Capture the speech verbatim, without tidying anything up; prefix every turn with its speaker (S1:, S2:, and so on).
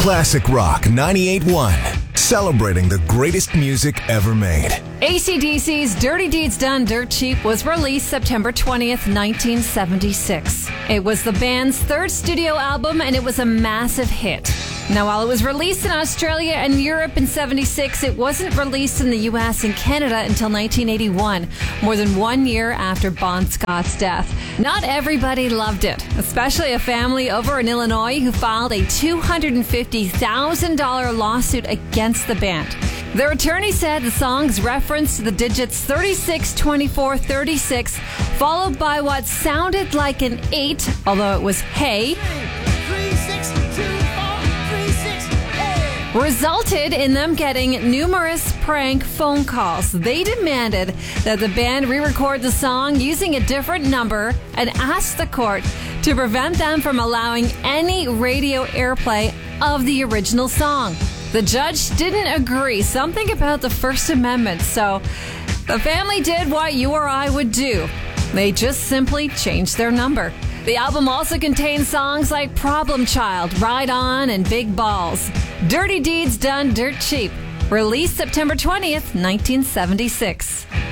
S1: Classic Rock ninety-eight point one. Celebrating the greatest music ever made.
S2: A C D C's Dirty Deeds Done Dirt Cheap was released September twentieth, nineteen seventy-six. It was the band's third studio album and it was a massive hit. Now, while it was released in Australia and Europe in seventy-six, it wasn't released in the U S and Canada until nineteen eighty-one, more than one year after Bon Scott's death. Not everybody loved it, especially a family over in Illinois who filed a two hundred fifty thousand dollars lawsuit against the band. Their attorney said the song's reference to the digits thirty-six, twenty-four, thirty-six, followed by what sounded like an eight, although it was hey, resulted in them getting numerous prank phone calls. They demanded that the band re-record the song using a different number and asked the court to prevent them from allowing any radio airplay of the original song. The judge didn't agree, something about the First Amendment, so the family did what you or I would do. They just simply changed their number. The album also contains songs like Problem Child, Ride On, and Big Balls. Dirty Deeds Done Dirt Cheap, released September twentieth, nineteen seventy-six.